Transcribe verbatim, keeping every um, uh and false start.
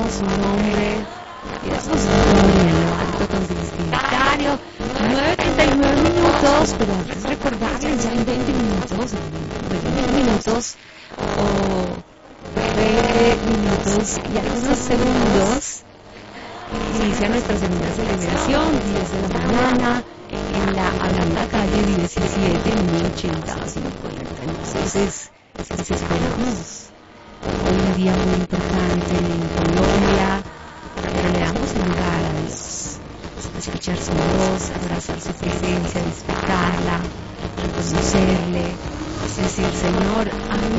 su nombre. Mira su gloria en lo alto con Trinitario. nueve treinta y nueve minutos, pero antes recordarles ya en veinte minutos, bueno, veinte minutos o veinte minutos y algunos segundos inicia nuestra segunda celebración, diez de la mañana, en la Aranda calle diecisiete, mil ochenta a cincuenta. Entonces, les esperamos. Hoy un día muy importante en Colombia, pero le damos lugar a Dios, a escuchar su voz, a abrazar su presencia, a disfrutarla, a reconocerle, es decir, Señor,